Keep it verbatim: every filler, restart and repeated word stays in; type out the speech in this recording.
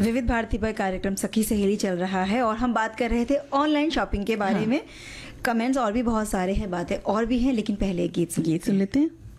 विविध भारती पर कार्यक्रम सखी सहेली चल रहा है और हम बात कर रहे थे ऑनलाइन शॉपिंग के बारे हाँ। में। कमेंट्स और भी बहुत सारे हैं, बातें और भी हैं, लेकिन पहले एक गीत गीत सुन लेते हैं।